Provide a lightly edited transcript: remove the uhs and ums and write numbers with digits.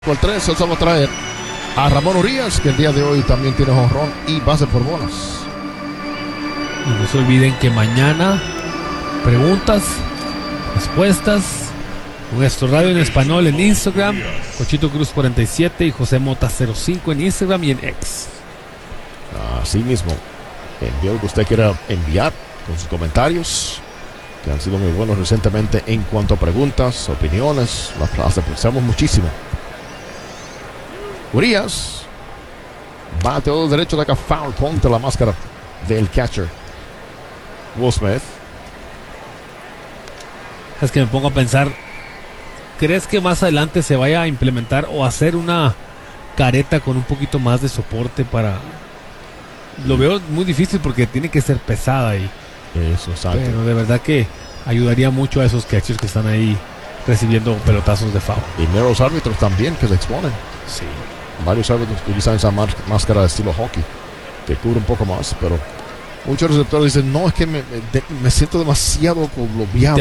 Por 3, vamos a traer a Ramón Urias, que el día de hoy también tiene jonrón y base por bolas. Y no se olviden que mañana preguntas, respuestas, nuestro radio en español en Instagram, Cochito Cruz 47 y José Mota 05 en Instagram y en X. Así mismo, envíe lo que usted quiera enviar con sus comentarios, que han sido muy buenos recientemente en cuanto a preguntas, opiniones. Las apreciamos muchísimo. Urias, bateador derecho de acá, foul, ponte la máscara del catcher Will Smith. Es que me pongo a pensar, ¿crees que más adelante se vaya a implementar o hacer una careta con un poquito más de soporte para...? Lo veo muy difícil porque tiene que ser pesada y... Eso, exacto. Pero de verdad que ayudaría mucho a esos catchers que están ahí recibiendo pelotazos de foul. Y meros árbitros también que se exponen. Sí. Varios árbitros utilizan esa máscara de estilo hockey, que cubre un poco más, pero muchos receptores dicen, no, es que me siento demasiado colombiano.